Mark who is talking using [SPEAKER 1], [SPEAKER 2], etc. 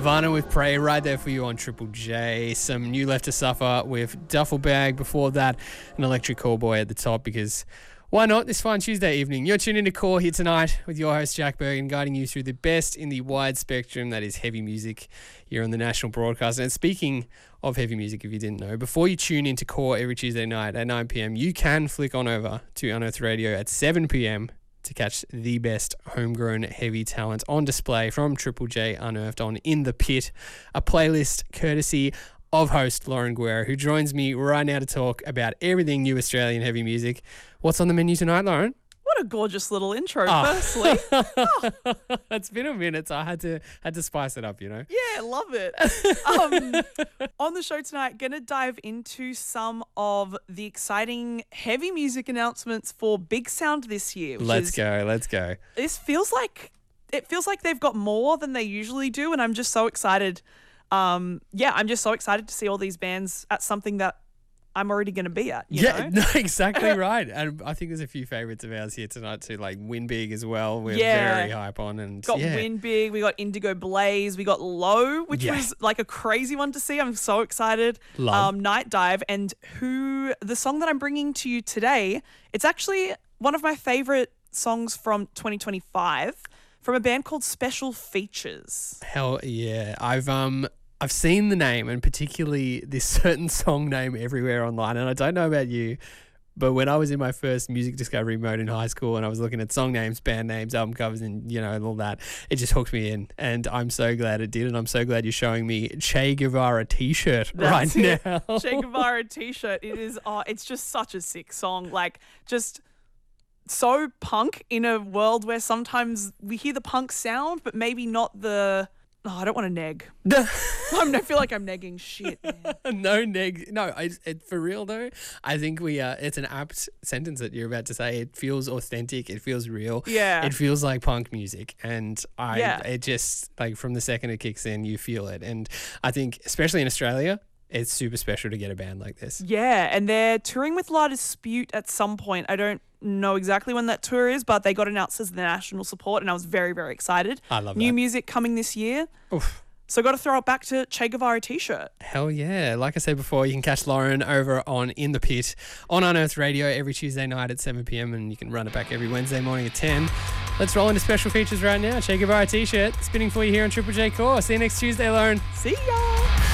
[SPEAKER 1] Varna with Pray right there for you on Triple J. Some new Left to Suffer with Duffel Bag. Before that, an Electric Callboy at the top because why not this fine Tuesday evening? You're tuned into Core here tonight with your host Jack Bergen, guiding you through the best in the wide spectrum that is heavy music here on the national broadcast. And speaking of heavy music, if you didn't know, before you tune into Core every Tuesday night at 9 p.m, you can flick on over to Unearthed Radio at 7 p.m. to catch the best homegrown heavy talent on display from Triple J Unearthed on In the Pit, a playlist courtesy of host Lauren Guerra, who joins me right now to talk about everything new Australian heavy music. What's on the menu tonight, Lauren?
[SPEAKER 2] What a gorgeous little intro, firstly.
[SPEAKER 1] It's been a minute, so I had to spice it up, you know?
[SPEAKER 2] Yeah, love it. On the show tonight, going to dive into some of the exciting heavy music announcements for Big Sound this year.
[SPEAKER 1] Let's go.
[SPEAKER 2] It feels like they've got more than they usually do, and I'm just so excited. I'm just so excited to see all these bands at something that I'm already going to be at. You know?
[SPEAKER 1] No, exactly right. And I think there's a few favourites of ours here tonight too, like Win Big as well. We're very hype on. And
[SPEAKER 2] got Win Big, we got Indigo Blaze, we got Low, which was like a crazy one to see. I'm so excited. Night Dive, and the song that I'm bringing to you today, it's actually one of my favourite songs from 2025 from a band called Special Features.
[SPEAKER 1] Hell yeah. I've seen the name, and particularly this certain song name everywhere online. And I don't know about you, but when I was in my first music discovery mode in high school and I was looking at song names, band names, album covers, and and all that, it just hooked me in. And I'm so glad it did. And I'm so glad you're showing me Che Guevara t-shirt right now.
[SPEAKER 2] Che Guevara t-shirt. It is. It's just such a sick song. Like, just so punk in a world where sometimes we hear the punk sound, but maybe not the. Oh, I don't want to neg. I feel like I'm negging shit, man.
[SPEAKER 1] No neg. No, for real though, I think it's an apt sentence that you're about to say. It feels authentic. It feels real.
[SPEAKER 2] Yeah.
[SPEAKER 1] It feels like punk music. And it just, like, from the second it kicks in, you feel it. And I think, especially in Australia, it's super special to get a band like this.
[SPEAKER 2] Yeah, and they're touring with La Dispute at some point. I don't know exactly when that tour is, but they got announced as the national support, and I was very, very excited.
[SPEAKER 1] I love
[SPEAKER 2] New music coming this year.
[SPEAKER 1] Oof.
[SPEAKER 2] So got to throw it back to Che Guevara t-shirt.
[SPEAKER 1] Hell yeah. Like I said before, you can catch Lauren over on In the Pit on Unearthed Radio every Tuesday night at 7 p.m, and you can run it back every Wednesday morning at 10. Let's roll into Special Features right now. Che Guevara t-shirt spinning for you here on Triple J Core. See you next Tuesday, Lauren.
[SPEAKER 2] See ya.